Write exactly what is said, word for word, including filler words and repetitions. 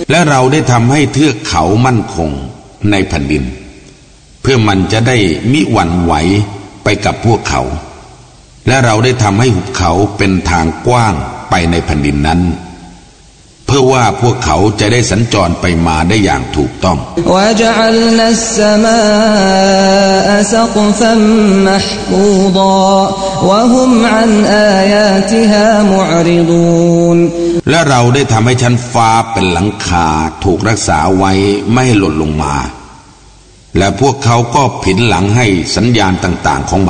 และเราได้ทำให้เทือกเขามั่นคงในแผ่นดินเพื่อมันจะได้มิหวั่นไหวไปกับพวกเขาและเราได้ทำให้หุบเขาเป็นทางกว้างไปในแผ่นดินนั้นเพื่อว่าพวกเขาจะได้สัญจรไปมาได้อย่างถูกต้องและเราได้ทำให้ชั้นฟ้าเป็นหลังคาถูกรักษาไว้ไม่ให้หล่นลงมาและพวกเขาก็ผินหลังให้สัญญาณต่างๆของ